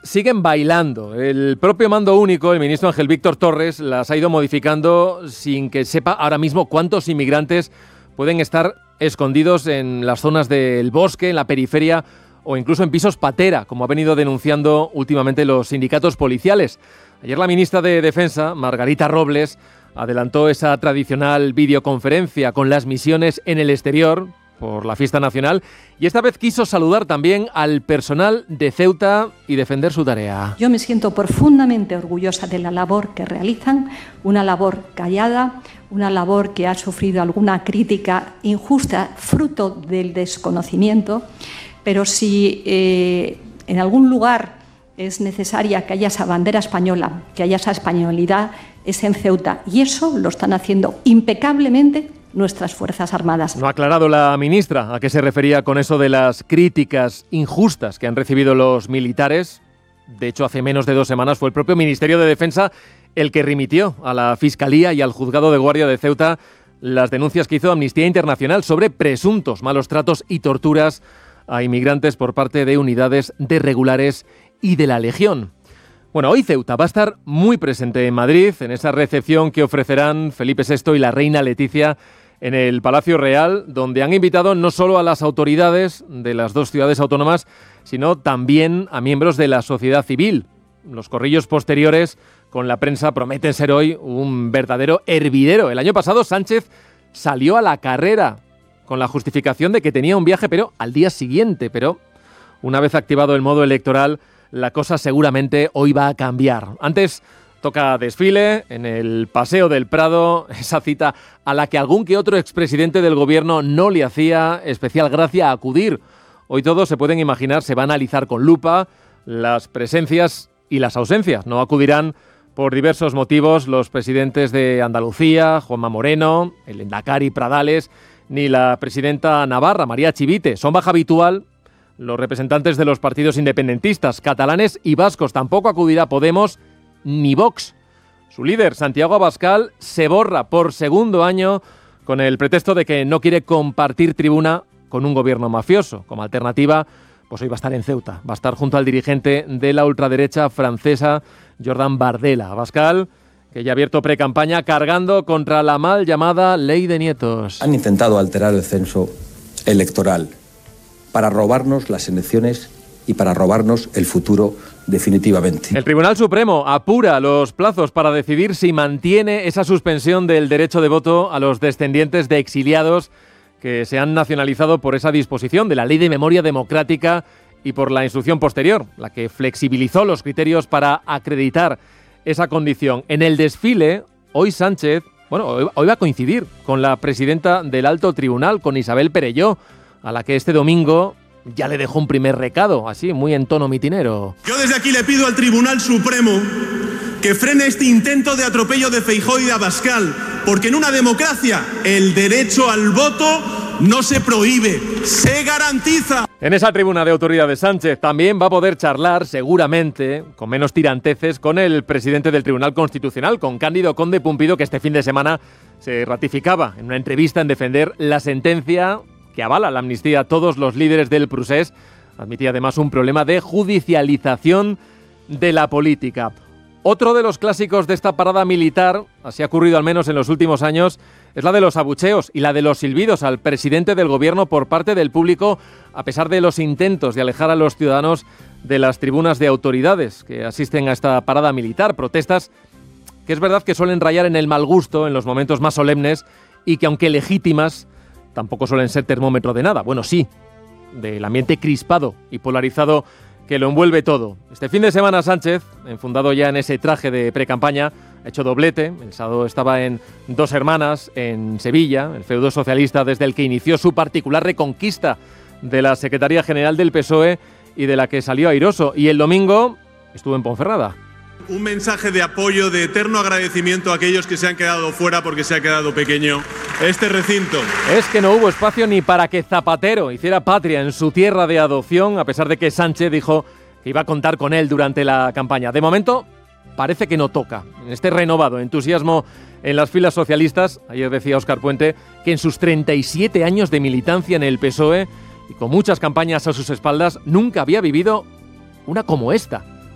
siguen bailando. El propio mando único, el ministro Ángel Víctor Torres, las ha ido modificando sin que sepa ahora mismo cuántos inmigrantes pueden estar escondidos en las zonas del bosque, en la periferia o incluso en pisos patera, como ha venido denunciando últimamente los sindicatos policiales. Ayer la ministra de Defensa, Margarita Robles, adelantó esa tradicional videoconferencia con las misiones en el exterior por la fiesta nacional y esta vez quiso saludar también al personal de Ceuta y defender su tarea. Yo me siento profundamente orgullosa de la labor que realizan, una labor callada, una labor que ha sufrido alguna crítica injusta, fruto del desconocimiento, pero si en algún lugar es necesaria que haya esa bandera española, que haya esa españolidad, es en Ceuta. Y eso lo están haciendo impecablemente nuestras Fuerzas Armadas. No ha aclarado la ministra a qué se refería con eso de las críticas injustas que han recibido los militares. De hecho, hace menos de 2 semanas fue el propio Ministerio de Defensa el que remitió a la Fiscalía y al Juzgado de Guardia de Ceuta las denuncias que hizo Amnistía Internacional sobre presuntos malos tratos y torturas a inmigrantes por parte de unidades de regulares y de la Legión. Bueno, hoy Ceuta va a estar muy presente en Madrid, en esa recepción que ofrecerán Felipe VI y la reina Leticia en el Palacio Real, donde han invitado no solo a las autoridades de las 2 ciudades autónomas, sino también a miembros de la sociedad civil. Los corrillos posteriores con la prensa prometen ser hoy un verdadero hervidero. El año pasado Sánchez salió a la carrera con la justificación de que tenía un viaje, pero al día siguiente. Pero una vez activado el modo electoral, la cosa seguramente hoy va a cambiar. Antes toca desfile en el Paseo del Prado, esa cita a la que algún que otro expresidente del gobierno no le hacía especial gracia acudir. Hoy todos se pueden imaginar, se va a analizar con lupa las presencias y las ausencias. No acudirán por diversos motivos los presidentes de Andalucía, Juanma Moreno, el Lehendakari Pradales, ni la presidenta navarra, María Chivite. Son baja habitual los representantes de los partidos independentistas, catalanes y vascos. Tampoco acudirá Podemos ni Vox. Su líder, Santiago Abascal, se borra por segundo año con el pretexto de que no quiere compartir tribuna con un gobierno mafioso. Como alternativa, pues hoy va a estar en Ceuta. Va a estar junto al dirigente de la ultraderecha francesa, Jordan Bardella. Abascal, que ya ha abierto precampaña cargando contra la mal llamada Ley de Nietos. Han intentado alterar el censo electoral para robarnos las elecciones y para robarnos el futuro definitivamente. El Tribunal Supremo apura los plazos para decidir si mantiene esa suspensión del derecho de voto a los descendientes de exiliados que se han nacionalizado por esa disposición de la Ley de Memoria Democrática y por la instrucción posterior, la que flexibilizó los criterios para acreditar esa condición. En el desfile, hoy Sánchez, hoy va a coincidir con la presidenta del Alto Tribunal, con Isabel Perelló, a la que este domingo ya le dejó un primer recado, así, muy en tono mitinero. Yo desde aquí le pido al Tribunal Supremo que frene este intento de atropello de Feijóo y de Abascal, porque en una democracia el derecho al voto no se prohíbe, se garantiza. En esa tribuna de autoridad de Sánchez también va a poder charlar, seguramente, con menos tiranteces, con el presidente del Tribunal Constitucional, con Cándido Conde Pumpido, que este fin de semana se ratificaba en una entrevista en defender la sentencia que avala la amnistía a todos los líderes del procés. Admitía además un problema de judicialización de la política. Otro de los clásicos de esta parada militar, así ha ocurrido al menos en los últimos años, es la de los abucheos y la de los silbidos al presidente del gobierno por parte del público, a pesar de los intentos de alejar a los ciudadanos de las tribunas de autoridades que asisten a esta parada militar. Protestas que es verdad que suelen rayar en el mal gusto en los momentos más solemnes y que, aunque legítimas, tampoco suelen ser termómetro de nada. Bueno, sí, del ambiente crispado y polarizado que lo envuelve todo. Este fin de semana Sánchez, enfundado ya en ese traje de precampaña, ha hecho doblete. El sábado estaba en Dos Hermanas, en Sevilla, el feudo socialista desde el que inició su particular reconquista de la Secretaría General del PSOE y de la que salió airoso. Y el domingo estuvo en Ponferrada. Un mensaje de apoyo, de eterno agradecimiento a aquellos que se han quedado fuera porque se ha quedado pequeño este recinto. Es que no hubo espacio ni para que Zapatero hiciera patria en su tierra de adopción, a pesar de que Sánchez dijo que iba a contar con él durante la campaña. De momento, parece que no toca. En este renovado entusiasmo en las filas socialistas, ayer decía Óscar Puente que en sus 37 años de militancia en el PSOE y con muchas campañas a sus espaldas, nunca había vivido una como esta.